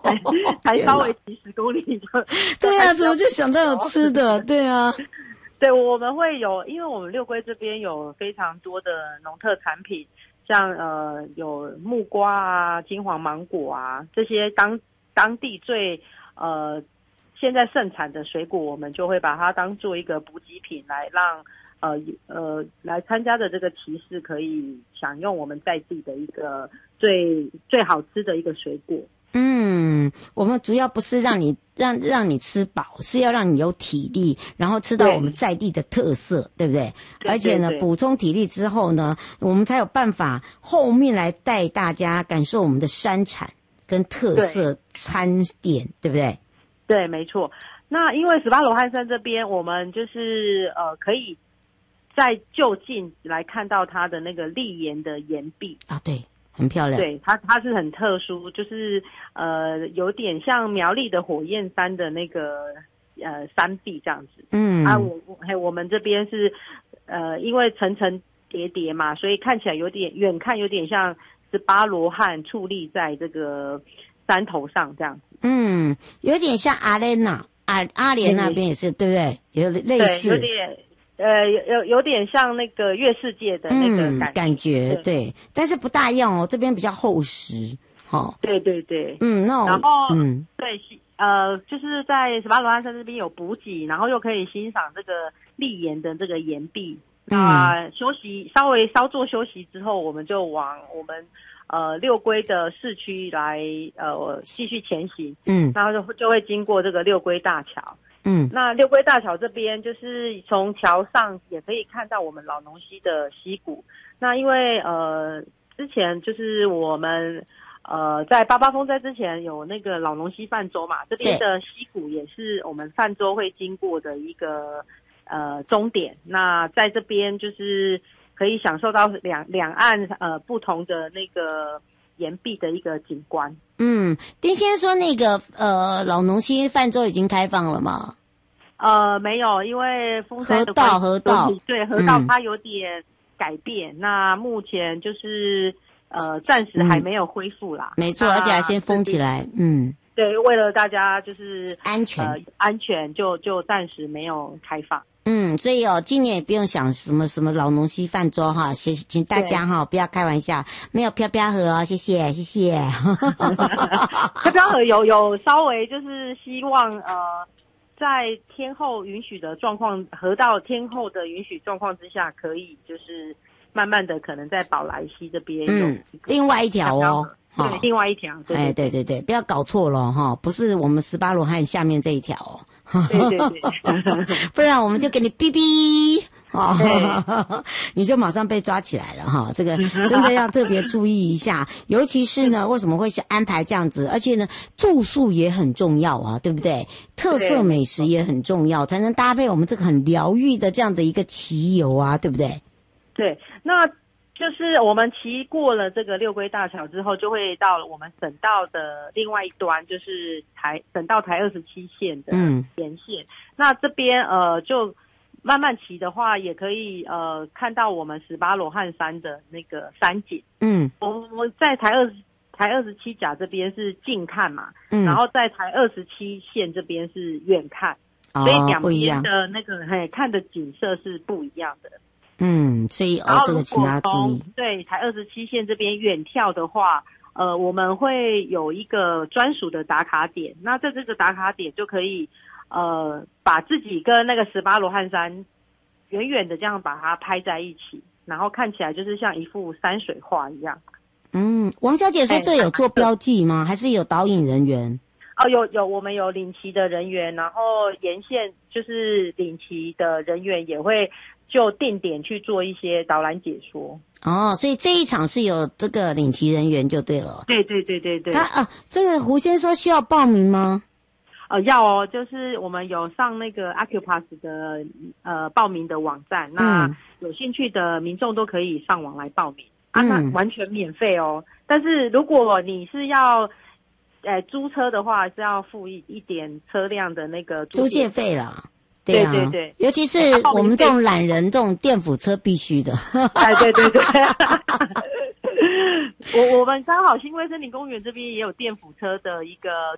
才稍微几十公里就。 对啊，怎么就想到有吃的？对啊。 对，我们会有，因为我们六龟这边有非常多的农特产品，像有木瓜啊、金黄芒果啊这些当地最现在盛产的水果，我们就会把它当做一个补给品来让来参加的这个骑士可以享用我们在地的一个最好吃的一个水果。 我们主要不是让你吃饱，是要让你有体力，然后吃到我们在地的特色，对不对？而且呢，补充体力之后呢，我们才有办法后面来带大家感受我们的山产跟特色餐点，对不对？ 对，没错。那因为18罗汉山这边，我们就是可以在就近来看到它的那个立岩的岩壁啊，对。很漂亮， 对，它是很特殊，就是有点像苗栗的火焰山的那个山壁这样子。我们这边是因为层层叠叠嘛，所以看起来远看有点像18罗汉矗立在这个山头上这样子。 有点像阿莲那边也是，对不对？有类似， 有点。有点像那个月世界的那个感觉，对，但是不大一样哦，这边比较厚实， 对，然后对，就是在18罗汉山这边有补给，然后又可以欣赏这个立岩的这个岩壁。休息稍作休息之后，我们就往我们六龟的市区来继续前行。然后就会经过这个六龟大桥。那六龟大桥这边就是从桥上也可以看到我们老农溪的溪谷。那因为之前就是我们在88风灾之前有那个老农溪泛舟嘛，这边的溪谷也是我们泛舟会经过的一个终点。那在这边就是可以享受到两岸不同的那个岩壁的一个景观。 丁先生说那个老农溪泛舟已经开放了吗？ 没有，因为风灾的河道对河道它有点改变。那目前就是暂时还没有恢复啦。 没错，而且还先封起来。 对，为了大家就是安全就暂时没有开放。 所以今年也不用想什么老农溪泛舟哈，请大家不要开玩笑，没有飘飘河哦，谢谢。 飘飘河有稍微就是希望在天候允许的状况，河道天候的允许状况之下，可以就是慢慢的可能在宝来溪这边有另外一条对，另外一条。 对，不要搞错了哈，不是我们18罗汉下面这一条哦。 对， 不然我们就给你哔哔你就马上被抓起来了哈。这个真的要特别注意一下，尤其是呢，为什么会是安排这样子？而且呢，住宿也很重要啊，对不对？特色美食也很重要，才能搭配我们这个很疗愈的这样的一个骑游啊，对不对？ 对，那就是我们骑过了这个六龟大桥之后，就会到了我们省道的另外一端，就是省道台27线的沿线。那这边就慢慢骑的话，也可以看到我们18罗汉山的那个山景。我在台27甲这边是近看嘛，然后在台27线这边是远看，所以两边的那个看的景色是不一样的。 所以这个请大家注意。 对，台27线这边远眺的话，我们会有一个专属的打卡点。那在这个打卡点就可以把自己跟那个18罗汉山远远的这样把它拍在一起，然后看起来就是像一幅山水画一样。 王小姐说这有做标记吗？还是有导引人员？ 有，我们有领骑的人员，然后沿线就是领骑的人员也会就定点去做一些导览解说。 所以这一场是有这个领骑人员就对了。 对。 他这个胡先说需要报名吗？ 要哦，就是我们有上那个 Acupass 的报名的网站，那有兴趣的民众都可以上网来报名那完全免费哦。但是如果你是要租车的话，是要付一点车辆的那个租借费啦。 对， 尤其是我们这种懒人，这种电辅车必须的。 对。我们刚好新威森林公园这边也有电辅车的一个